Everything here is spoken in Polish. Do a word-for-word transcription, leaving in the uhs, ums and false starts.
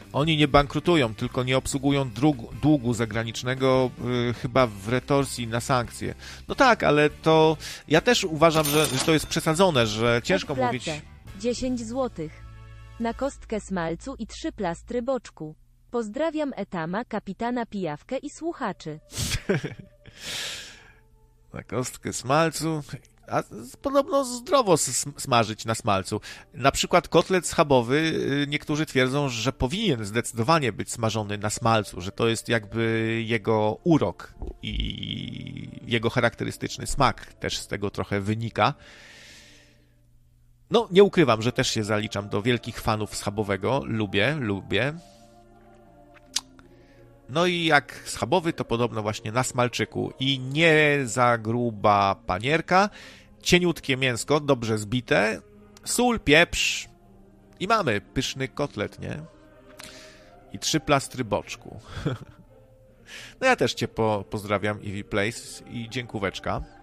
Oni nie bankrutują, tylko nie obsługują długu, długu zagranicznego, yy, chyba w retorsji na sankcje. No tak, ale to ja też uważam, że, że to jest przesadzone, że ciężko Odpłacę. mówić... dziesięć złotych. Na kostkę smalcu i trzy plastry boczku. Pozdrawiam Etama, kapitana Pijawkę i słuchaczy. Na kostkę smalcu... A podobno zdrowo smażyć na smalcu. Na przykład kotlet schabowy, niektórzy twierdzą, że powinien zdecydowanie być smażony na smalcu, że to jest jakby jego urok i jego charakterystyczny smak też z tego trochę wynika. No, nie ukrywam, że też się zaliczam do wielkich fanów schabowego. Lubię, lubię. No i jak schabowy, to podobno właśnie na smalczyku. I nie za gruba panierka, cieniutkie mięsko, dobrze zbite, sól, pieprz i mamy pyszny kotlet, nie? I trzy plastry boczku. No ja też cię po, pozdrawiam, Eevee Place, i dziękóweczka.